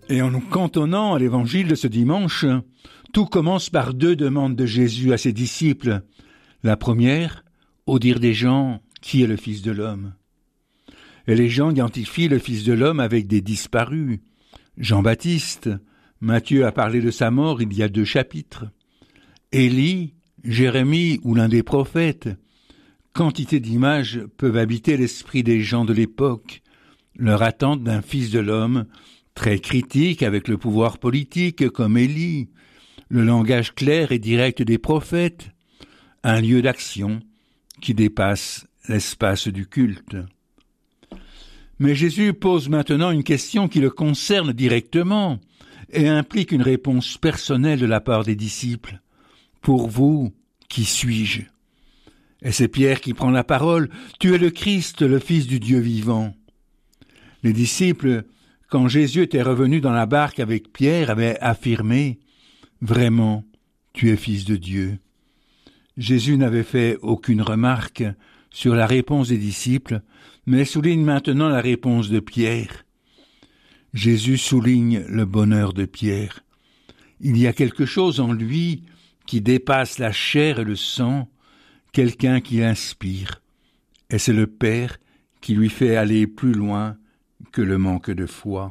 Et en nous cantonnant à l'évangile de ce dimanche, tout commence par 2 demandes de Jésus à ses disciples. La première, au dire des gens, qui est le Fils de l'homme? Et les gens identifient le Fils de l'homme avec des disparus. Jean-Baptiste, Matthieu a parlé de sa mort il y a 2 chapitres. Élie, Jérémie ou l'un des prophètes. Quantité d'images peuvent habiter l'esprit des gens de l'époque. Leur attente d'un Fils de l'homme, très critique avec le pouvoir politique comme Élie, le langage clair et direct des prophètes, un lieu d'action qui dépasse l'espace du culte. Mais Jésus pose maintenant une question qui le concerne directement et implique une réponse personnelle de la part des disciples. Pour vous, qui suis-je? Et c'est Pierre qui prend la parole. Tu es le Christ, le Fils du Dieu vivant. Les disciples, quand Jésus était revenu dans la barque avec Pierre, avaient affirmé « Vraiment, tu es Fils de Dieu ». Jésus n'avait fait aucune remarque sur la réponse des disciples, mais souligne maintenant la réponse de Pierre. Jésus souligne le bonheur de Pierre. Il y a quelque chose en lui qui dépasse la chair et le sang, quelqu'un qui l'inspire, et c'est le Père qui lui fait aller plus loin que le manque de foi.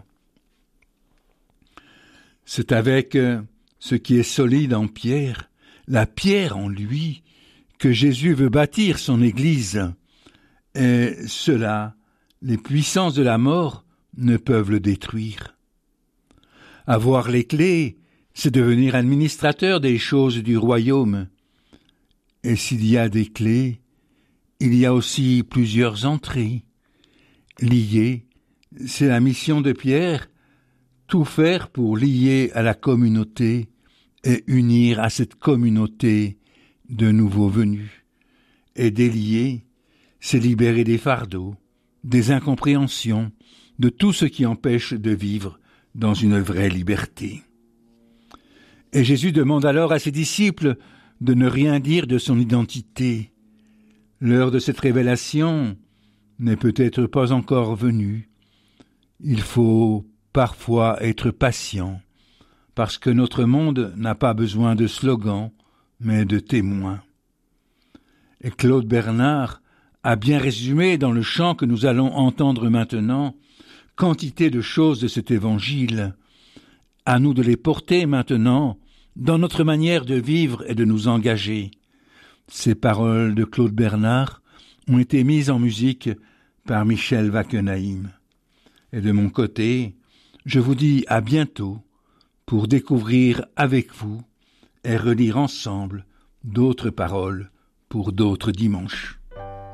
C'est avec ce qui est solide en Pierre, la pierre en lui, que Jésus veut bâtir son Église. Et cela, les puissances de la mort ne peuvent le détruire. Avoir les clés, c'est devenir administrateur des choses du royaume. Et s'il y a des clés, il y a aussi plusieurs entrées. Lier, c'est la mission de Pierre, tout faire pour lier à la communauté et unir à cette communauté de nouveaux venus. Et délier, c'est libérer des fardeaux, des incompréhensions, de tout ce qui empêche de vivre dans une vraie liberté. Et Jésus demande alors à ses disciples de ne rien dire de son identité. L'heure de cette révélation n'est peut-être pas encore venue. Il faut parfois être patient, parce que notre monde n'a pas besoin de slogans, mais de témoins. Et Claude Bernard a bien résumé dans le chant que nous allons entendre maintenant quantité de choses de cet évangile. À nous de les porter maintenant dans notre manière de vivre et de nous engager. Ces paroles de Claude Bernard ont été mises en musique par Michel Wackenheim. Et de mon côté, je vous dis à bientôt pour découvrir avec vous et relire ensemble d'autres paroles pour d'autres dimanches.